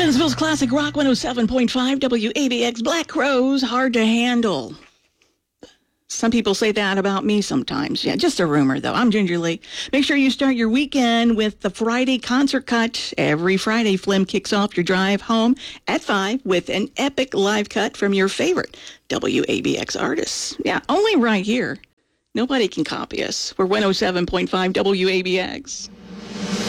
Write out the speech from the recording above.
Evansville's Classic Rock 107.5 WABX. Black Crowes, hard to handle. Some people say that about me sometimes. Yeah, just a rumor, though. I'm Ginger Lee. Make sure you start your weekend with the Friday Concert Cut. Every Friday, Flim kicks off your drive home at 5 with an epic live cut from your favorite WABX artists. Yeah, only right here. Nobody can copy us. We're 107.5 WABX.